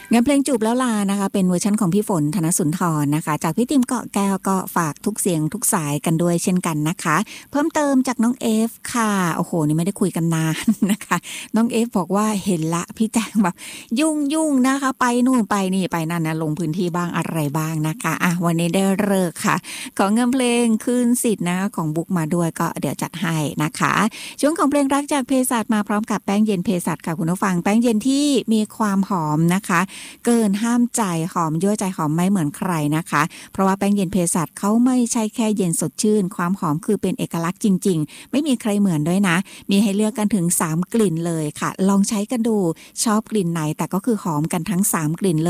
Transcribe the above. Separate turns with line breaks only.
งานเพลงจูบแล้วลานะคะเป็นเวอร์ชันของพี่ฝนธนสุนทรนะคะจากพี่ติมเกาะแก้วก็ฝากทุกเสียงทุกสายกันด้วยเช่นกันนะคะเพิ่มเติมจากน้องเอฟค่ะโอ้โหนี่ไม่ได้คุยกันนานนะคะน้องเอฟบอกว่าเห็นละพี่แจงแบบยุ่งนะคะไปนู่นไปนี่ไปนั่นนะลงพื้นที่บ้างอะไรบ้างนะคะอ่ะวันนี้ได้เลิกค่ะขอเงินเพลงคืนสิทธิ์นะของบุ๊กมาด้วยก็เดี๋ยวจัดให้นะคะช่วงของเพลงรักจากเภสัชมาพร้อมกับแป้งเย็นเภสัชค่ะคุณผู้ฟังแป้งเย็นที่มีความหอมนะคะเกินห้ามใจหอมยั่วใจหอมไม่เหมือนใครนะคะเพราะว่าแป้งเย็นเภสัชเขาไม่ใช่แค่เย็นสดชื่นความหอมคือเป็นเอกลักษณ์จริงๆไม่มีใครเหมือนด้วยนะมีให้เลือกกันถึง3กลิ่นเลยค่ะลองใช้กันดูชอบกลิ่นไหนแต่ก็คือหอมกันทั้ง3กลิ่นเลย